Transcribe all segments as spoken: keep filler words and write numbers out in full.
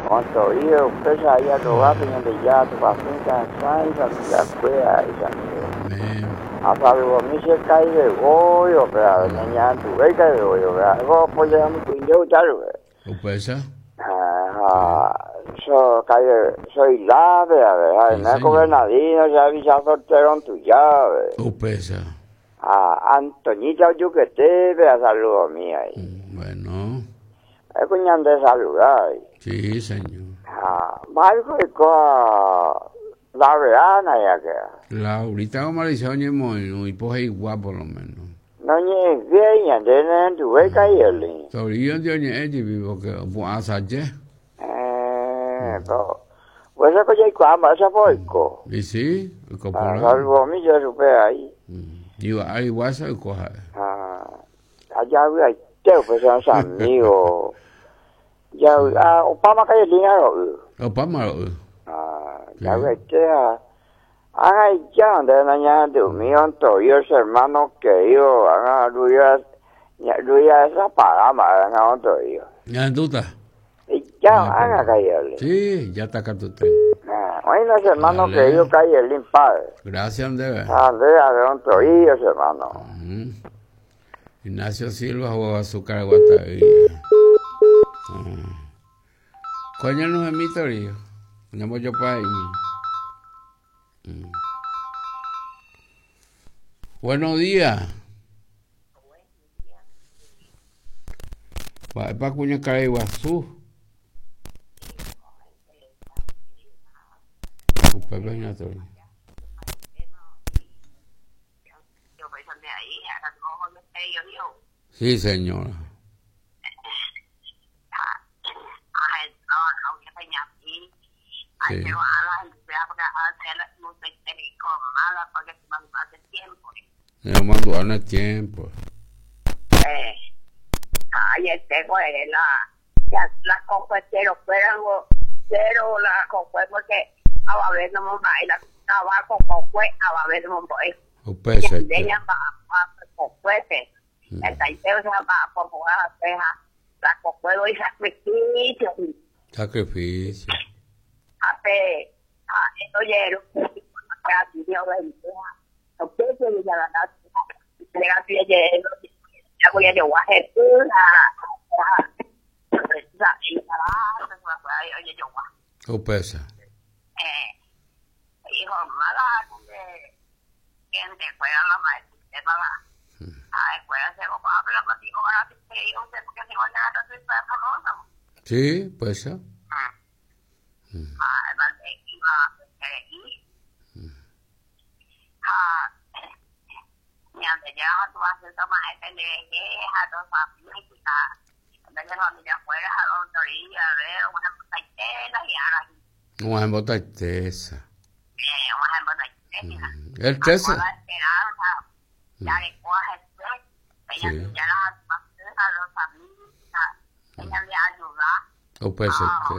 Cuanto yo, usted sabía que va a tener de ya, tu paciente, Santa, ya fue a esa. A saludo, mi se cae de hoyo, pero niña, tu beca de hoyo, pero pues ya me cuido, tal vez. ¿Upesa? Ah, so, cae, soy la, ¿verdad? No es gobernadino, ya avisa soltero en tu llave. ¿Upesa? Ah, Antoñita, yo que te vea, saludo mía ahí. Bueno. Es cuñán de saludar. Sí, señor. Ah, Marco y co la verana ya que. La ahorita como le dice oye muy poje igual por lo menos. No ni bien, de tu beca y el. Sobre yo de oye edi vivo que puasa je. Eh, no. Pues eso ya cuamba esa poico. Y sí, co por. Ah, salvo mi yo supe ahí. Digo, ahí vas a coger. Ah, allá voy te pues son amigos. Ya, ah, Obama cae dinero. Obama. Ah, ya ves que ay ya de mañana de mi antoyos hermano que yo haga luya ya luya esa parama haga antoyo. Ya duda. Ya haga caerle. Sí, ya está catuta. Ah, bueno, hermano que yo cae limpar. Gracias, Andrea. Andrea de antoyo hermano. Ignacio Silva o azúcar guataí. Coño no es mi torio. No yo para ahí. Mm. Buenos días. Va para cuña cara iguazú. Pepe y Natorio. Sí, señora. Sí. Le mando a el tiempo. Eh, ay, este güey, la, la, la copa cero, pero cero la copa porque a ver no me va a ir la tabaco copa a ver no me voy. O pese. Ella va a copa. El taiteo se va a poner a ceja. La copa y sacrificio. Sacrificio. Hace, oye, lo que ha sido de usted se le da la legacy de ya voy a llevar a o pesa eh hijo mala de gente fuera la maestra de bala a escuela se va a hablar contigo para que yo sé porque si voy a dar tu para sí pues eso ah vale iba eh ah Yang ya tu hace sama este de que a dos familias de la familia fuera a donde orilla ver una taitela y ahora una botaitesa eh una botaitesa el tesa ya le coge ella ya la a los familias ella le ayuda o pesa que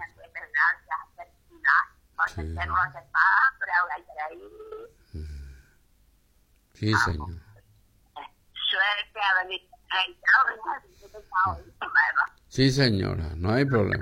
sí, señor. Sí, señora, no hay problema.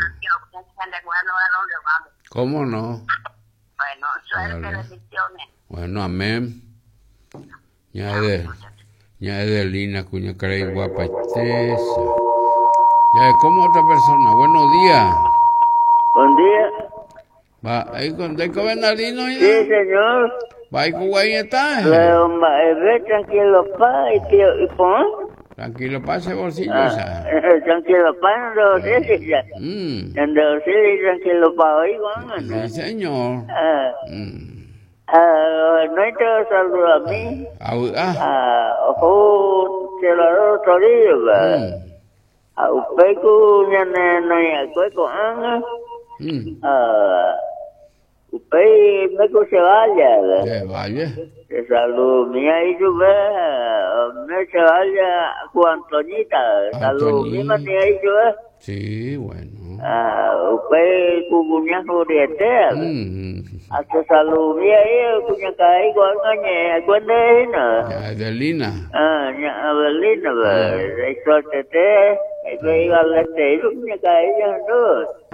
¿Cómo no? Bueno, suerte, bendiciones. Bueno, amén. Ya de, ya de Lina, cuña cara y guapa tesa. Ya como otra persona. Buenos días. Buen día. Va, ahí con el gobernadino. Sí, señor. Va, ¿y Cuba está? Ve tranquilo, pa, y tío, y pon. Tranquilo, pa, ese bolsillo, ah, esa. Tranquilo, pa, no de bolsillo. Mm. En de bolsillo, tranquilo, pa, oigo, sí, señor. Ah. Mm. Ah, no hay que saludar a mí. Ah. Ah, ojo, se lo doy torillo, va. Ah, usted cuña, no hay acuerdo, ah. Ah. Usted me que se vaya. Se vaya. Se salud mía y yo ve, me se vaya Juan Antoñita. Salud mía y yo ve. Sí, bueno. Ah, usted cuñaco de este. Hasta salud mía y cuñaca ahí cuando cuando no. Ya Adelina. Ah, ya Adelina, ve. Eso te te, que iba a leer, cuñaca ahí no.